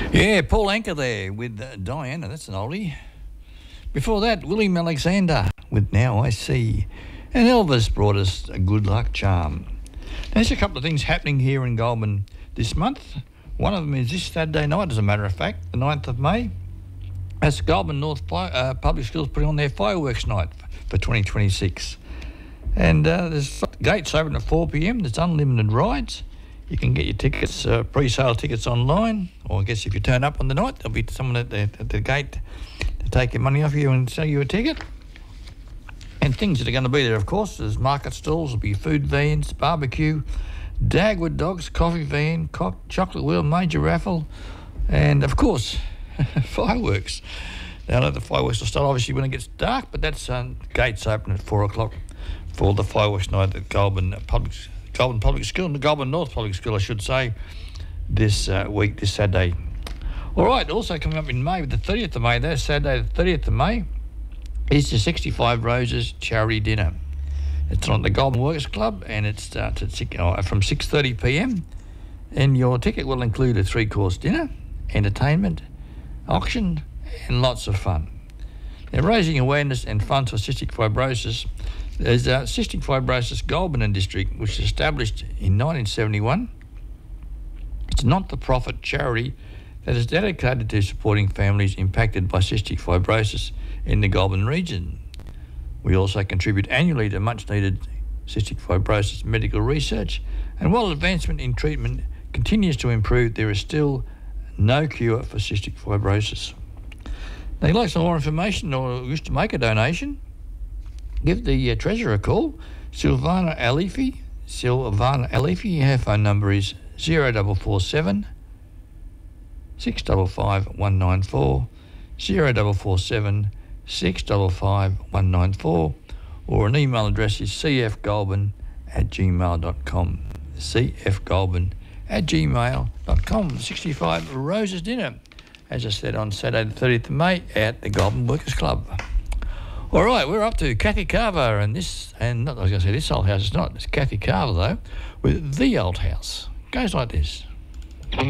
Yeah, Paul Anka there with Diana. That's an oldie. Before that, William Alexander with Now I See. And Elvis brought us a Good Luck Charm. There's a couple of things happening here in Goulburn this month. One of them is this Saturday night, as a matter of fact, the 9th of May. That's Goulburn North Public Schools putting on their fireworks night for 2026. And there's gates open at 4 p.m. There's unlimited rides. You can get your tickets, pre-sale tickets online, or I guess if you turn up on the night, there'll be someone at the gate to take your money off you and sell you a ticket. And things that are going to be there, of course, there's market stalls, there'll be food vans, barbecue, Dagwood dogs, coffee van, chocolate wheel, major raffle, and of course, fireworks. Now, the fireworks will start obviously when it gets dark, but that's gates open at 4 o'clock for the fireworks night at Goulburn Public School, the Goulburn North Public School, I should say, this week, this Saturday. All right, also coming up in May, the 30th of May, that's Saturday the 30th of May, is the 65 Roses Charity Dinner. It's on the Goulburn Workers Club, and it starts at from 6:30 p.m, and your ticket will include a 3-course dinner, entertainment, auction, and lots of fun. Now, raising awareness and funds for cystic fibrosis, there's Cystic Fibrosis Goulburn District, which was established in 1971. It's a not-for-profit charity that is dedicated to supporting families impacted by cystic fibrosis in the Goulburn region. We also contribute annually to much-needed cystic fibrosis medical research, and while advancement in treatment continues to improve, there is still no cure for cystic fibrosis. Now, if you'd like some more information or wish to make a donation, give the treasurer a call, Silvana Alifi. Her phone number is 0447 655 194, 0447 655 194, or an email address is cfgoulburn@gmail.com. cfgoulburn@gmail.com. 65 Roses Dinner, as I said, on Saturday the 30th of May at the Goulburn Workers Club. All right, we're up to Kathy Carver and this, and not, I was going to say this old house, it's not, it's Kathy Carver though, with The Old House. Goes like this.